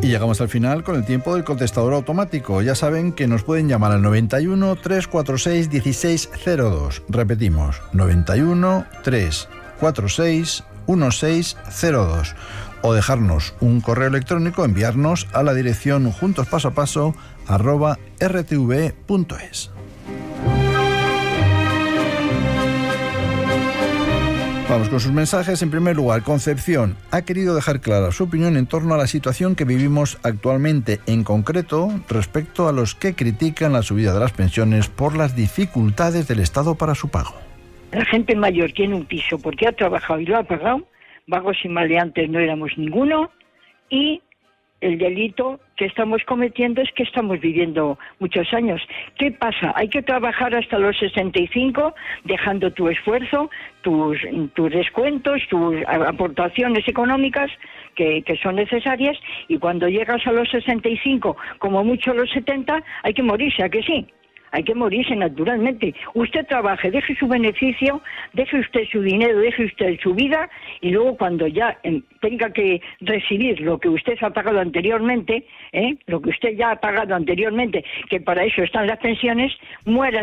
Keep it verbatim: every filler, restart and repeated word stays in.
Y llegamos al final con el tiempo del contestador automático. Ya saben que nos pueden llamar al noventa y uno, trescientos cuarenta y seis, dieciséis cero dos. Repetimos, noventa y uno, trescientos cuarenta y seis, dieciséis cero dos. O dejarnos un correo electrónico, enviarnos a la dirección juntospasoapaso arroba rtv punto es. Vamos con sus mensajes. En primer lugar, Concepción ha querido dejar clara su opinión en torno a la situación que vivimos actualmente, en concreto respecto a los que critican la subida de las pensiones por las dificultades del Estado para su pago. La gente mayor tiene un piso porque ha trabajado y lo ha pagado, vagos y maleantes no éramos ninguno, y el delito que estamos cometiendo es que estamos viviendo muchos años. ¿Qué pasa? Hay que trabajar hasta los sesenta y cinco, dejando tu esfuerzo, tus, tus descuentos, tus aportaciones económicas que, que son necesarias, y cuando llegas a los sesenta y cinco, como mucho a los setenta, hay que morirse, ¿a que sí? Hay que morirse naturalmente. Usted trabaje, deje su beneficio, deje usted su dinero, deje usted su vida, y luego cuando ya eh, tenga que recibir lo que usted ha pagado anteriormente, ¿eh? lo que usted ya ha pagado anteriormente, que para eso están las pensiones, muera